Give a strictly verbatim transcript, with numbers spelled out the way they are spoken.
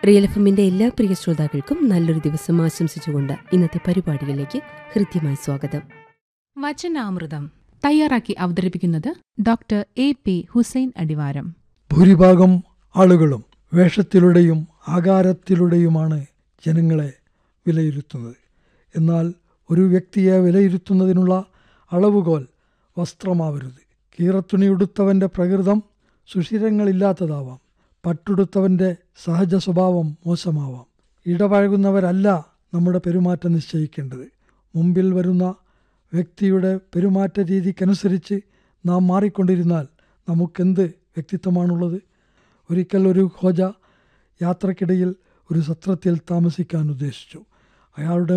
Real F എമ്മിന്റെ എല്ലാ പ്രിയ ശ്രോതാക്കൾക്കും നല്ലൊരു ദിവസം ആശംസിച്ചുകൊണ്ട് ഇന്നത്തെ പരിപാടികളിലേക്ക് ഹൃദ്യമായി സ്വാഗതം. വചനാമൃതം തയ്യാറാക്കി അവതരിപ്പിക്കുന്നത് ഡോക്ടർ എ പി ഹുസൈൻ അടിവാരം. ഭൂരിഭാഗം ആളുകളും വേഷത്തിലൂടെയും ആകാരത്തിലൂടെയുമാണ് ജനങ്ങളെ വിലയിരുത്തുന്നത്. എന്നാൽ ഒരു വ്യക്തിയെ വിലയിരുത്തുന്നതിനുള്ള അളവുകോൽ വസ്ത്രമാവരുത്. കീറത്തുണിയുടുത്തവൻ്റെ പ്രകൃതം സുഷിരങ്ങളില്ലാത്തതാവാം. പട്ടുടുത്തവൻ്റെ സഹജ സ്വഭാവം മോശമാവാം. ഇടപഴകുന്നവരല്ല നമ്മുടെ പെരുമാറ്റം നിശ്ചയിക്കേണ്ടത്. മുമ്പിൽ വരുന്ന വ്യക്തിയുടെ പെരുമാറ്റ രീതിക്കനുസരിച്ച് നാം മാറിക്കൊണ്ടിരുന്നാൽ നമുക്കെന്ത് വ്യക്തിത്വമാണുള്ളത്? ഒരിക്കൽ ഒരു ഖോജ യാത്രക്കിടയിൽ ഒരു സത്രത്തിൽ താമസിക്കാൻ ഉദ്ദേശിച്ചു. അയാളുടെ